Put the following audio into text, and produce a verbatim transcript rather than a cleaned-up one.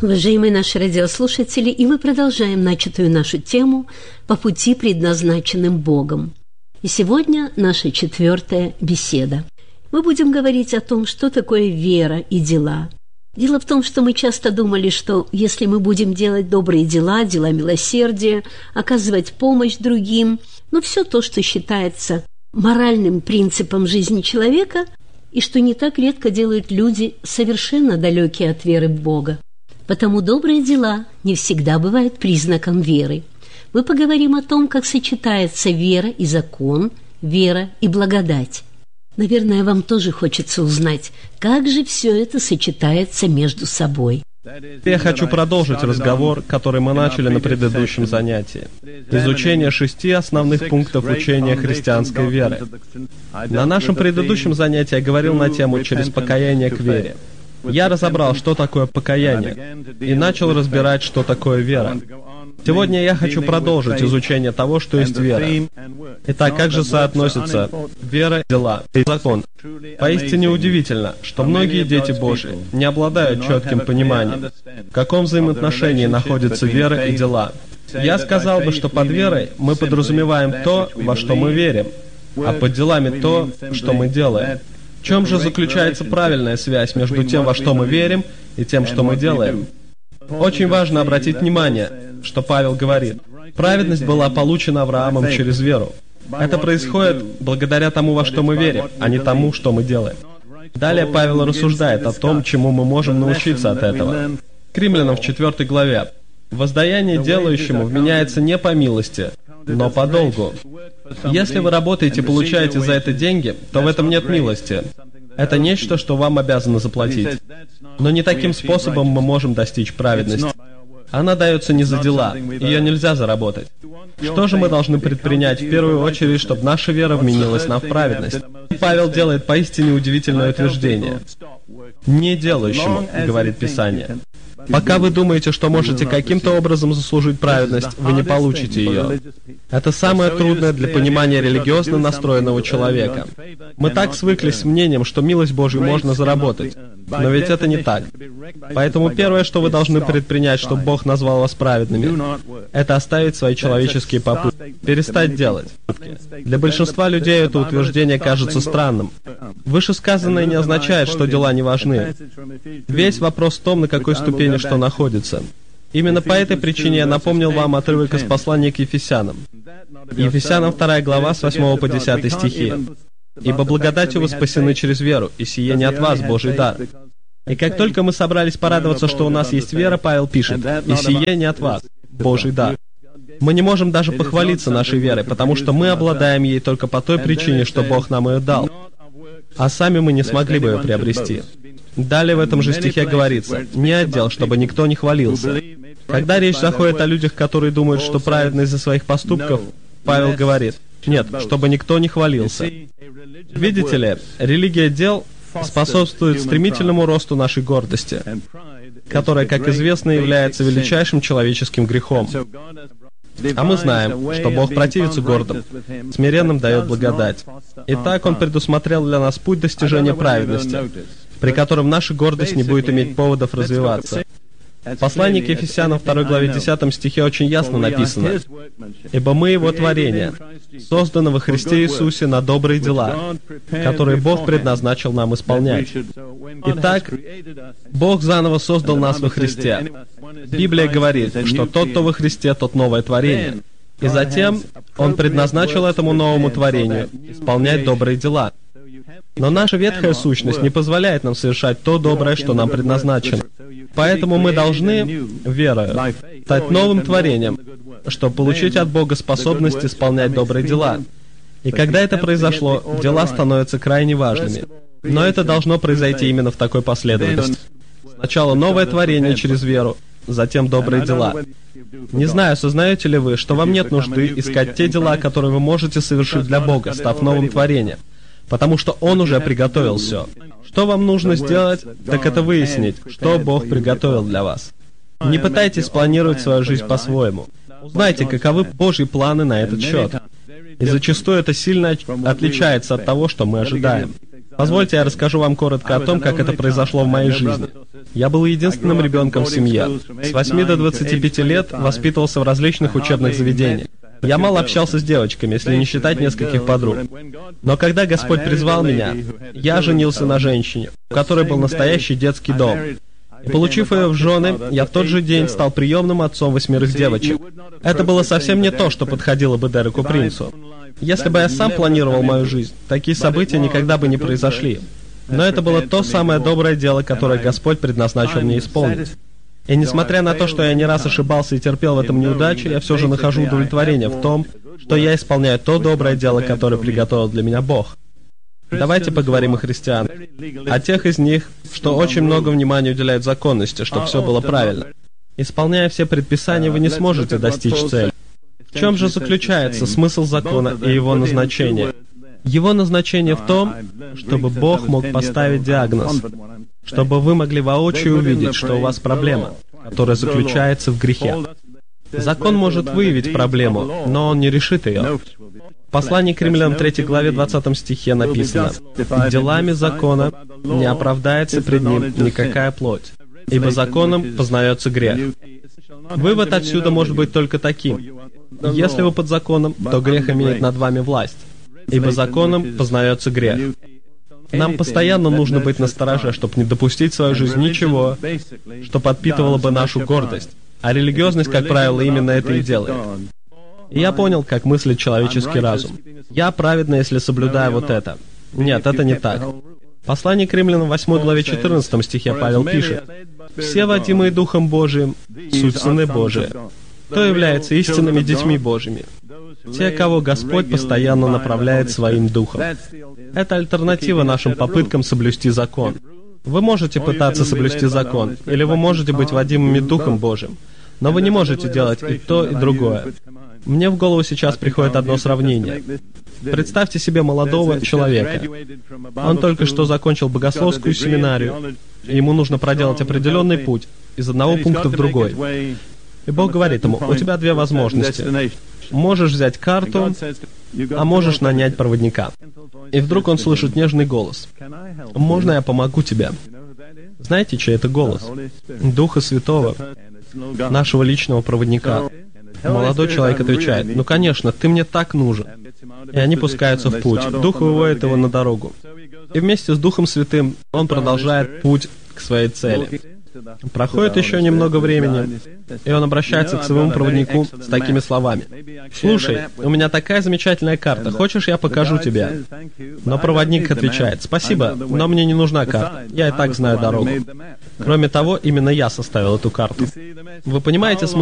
Уважаемые наши радиослушатели, и мы продолжаем начатую нашу тему «По пути, предназначенным Богом». И сегодня наша четвертая беседа. Мы будем говорить о том, что такое вера и дела. Дело в том, что мы часто думали, что если мы будем делать добрые дела, дела милосердия, оказывать помощь другим, ну все то, что считается моральным принципом жизни человека, и что не так редко делают люди, совершенно далекие от веры в Бога. Потому добрые дела не всегда бывают признаком веры. Мы поговорим о том, как сочетается вера и закон, вера и благодать. Наверное, вам тоже хочется узнать, как же все это сочетается между собой. Я хочу продолжить разговор, который мы начали на предыдущем занятии. Изучение шести основных пунктов учения христианской веры. На нашем предыдущем занятии я говорил на тему «Через покаяние к вере». Я разобрал, что такое покаяние, и начал разбирать, что такое вера. Сегодня я хочу продолжить изучение того, что есть вера. Итак, как же соотносятся вера, дела и закон? Поистине удивительно, что многие дети Божьи не обладают четким пониманием, в каком взаимоотношении находятся вера и дела. Я сказал бы, что под верой мы подразумеваем то, во что мы верим, а под делами то, что мы делаем. В чем же заключается правильная связь между тем, во что мы верим, и тем, что мы делаем? Очень важно обратить внимание, что Павел говорит. Праведность была получена Авраамом через веру. Это происходит благодаря тому, во что мы верим, а не тому, что мы делаем. Далее Павел рассуждает о том, чему мы можем научиться от этого. К Римлянам в четвёртой главе. «Воздаяние делающему вменяется не по милости, но по долгу. Если вы работаете и получаете за это деньги, то в этом нет милости. Это нечто, что вам обязаны заплатить. Но не таким способом мы можем достичь праведности. Она дается не за дела, ее нельзя заработать. Что же мы должны предпринять в первую очередь, чтобы наша вера вменилась нам в праведность? Павел делает поистине удивительное утверждение. «Не делающему», говорит Писание. Пока вы думаете, что можете каким-то образом заслужить праведность, вы не получите ее. Это самое трудное для понимания религиозно настроенного человека. Мы так свыклись с мнением, что милость Божью можно заработать. Но ведь это не так. Поэтому первое, что вы должны предпринять, чтобы Бог назвал вас праведными, это оставить свои человеческие попытки, перестать делать. Для большинства людей это утверждение кажется странным. Вышесказанное не означает, что дела не важны. Весь вопрос в том, на какой ступени что находится. Именно по этой причине я напомнил вам отрывок из послания к Ефесянам. Ефесянам вторая глава с восьмого по десятый стихи. «Ибо благодатью вы спасены через веру, и сие не от вас, Божий дар». И как только мы собрались порадоваться, что у нас есть вера, Павел пишет: «И сие не от вас, Божий дар». Мы не можем даже похвалиться нашей верой, потому что мы обладаем ей только по той причине, что Бог нам ее дал, а сами мы не смогли бы ее приобрести. Далее в этом же стихе говорится: «Не отдел, чтобы никто не хвалился». Когда речь заходит о людях, которые думают, что праведны из-за своих поступков, Павел говорит: «Нет, чтобы никто не хвалился». Видите ли, религия дел способствует стремительному росту нашей гордости, которая, как известно, является величайшим человеческим грехом. А мы знаем, что Бог противится гордым, смиренным дает благодать. Итак, Он предусмотрел для нас путь достижения праведности, при котором наша гордость не будет иметь поводов развиваться. В послании к Ефесянам второй главе десятом стихе очень ясно написано: «Ибо мы Его творение, созданы во Христе Иисусе на добрые дела, которые Бог предназначил нам исполнять». Итак, Бог заново создал нас во Христе. Библия говорит, что тот, кто во Христе, тот новое творение. И затем Он предназначил этому новому творению исполнять добрые дела. Но наша ветхая сущность не позволяет нам совершать то доброе, что нам предназначено. Поэтому мы должны, верою, стать новым творением, чтобы получить от Бога способность исполнять добрые дела. И когда это произошло, дела становятся крайне важными. Но это должно произойти именно в такой последовательности. Сначала новое творение через веру, затем добрые дела. Не знаю, сознаете ли вы, что вам нет нужды искать те дела, которые вы можете совершить для Бога, став новым творением, потому что Он уже приготовил все. Что вам нужно сделать, так это выяснить, что Бог приготовил для вас. Не пытайтесь планировать свою жизнь по-своему. Узнайте, каковы Божьи планы на этот счет. И зачастую это сильно отличается от того, что мы ожидаем. Позвольте, я расскажу вам коротко о том, как это произошло в моей жизни. Я был единственным ребенком в семье. С восьми до двадцати пяти лет воспитывался в различных учебных заведениях. Я мало общался с девочками, если не считать нескольких подруг. Но когда Господь призвал меня, я женился на женщине, у которой был настоящий детский дом. И получив ее в жены, я в тот же день стал приемным отцом восьмерых девочек. Это было совсем не то, что подходило бы Дереку Принцу. Если бы я сам планировал мою жизнь, такие события никогда бы не произошли. Но это было то самое доброе дело, которое Господь предназначил мне исполнить. И несмотря на то, что я не раз ошибался и терпел в этом неудачу, я все же нахожу удовлетворение в том, что я исполняю то доброе дело, которое приготовил для меня Бог. Давайте поговорим о христианах, о тех из них, что очень много внимания уделяют законности, чтобы все было правильно. Исполняя все предписания, вы не сможете достичь цели. В чем же заключается смысл закона и его назначение? Его назначение в том, чтобы Бог мог поставить диагноз, чтобы вы могли воочию увидеть, что у вас проблема, которая заключается в грехе. Закон может выявить проблему, но он не решит ее. В послании к Римлянам третьей главе двадцатом стихе написано: «Делами закона не оправдается пред ним никакая плоть, ибо законом познается грех». Вывод отсюда может быть только таким: если вы под законом, то грех имеет над вами власть, ибо законом познается грех. Нам постоянно нужно быть настороже, чтобы не допустить в свою жизнь ничего, что подпитывало бы нашу гордость. А религиозность, как правило, именно это и делает. И я понял, как мыслит человеческий разум. Я праведно, если соблюдаю вот это. Нет, это не так. Послание к Римлянам в восьмой главе четырнадцатом стихе Павел пишет: «Все водимые Духом Божиим, суть сыны Божии, кто является истинными детьми Божьими, те, кого Господь постоянно направляет своим Духом». Это альтернатива нашим попыткам соблюсти закон. Вы можете пытаться соблюсти закон, или вы можете быть водимыми Духом Божьим, но вы не можете делать и то, и другое. Мне в голову сейчас приходит одно сравнение. Представьте себе молодого человека. Он только что закончил богословскую семинарию, и ему нужно проделать определенный путь из одного пункта в другой. И Бог говорит ему: у тебя две возможности. Можешь взять карту, а можешь нанять проводника. И вдруг он слышит нежный голос: «Можно я помогу тебе?» Знаете, чей это голос? Духа Святого, нашего личного проводника. Молодой человек отвечает: «Ну, конечно, ты мне так нужен». И они пускаются в путь. Дух выводит его на дорогу. И вместе с Духом Святым он продолжает путь к своей цели. Проходит еще немного времени, и он обращается к своему проводнику с такими словами: «Слушай, у меня такая замечательная карта, хочешь, я покажу тебе?» Но проводник отвечает: «Спасибо, но мне не нужна карта, я и так знаю дорогу. Кроме того, именно я составил эту карту». Вы понимаете смысл?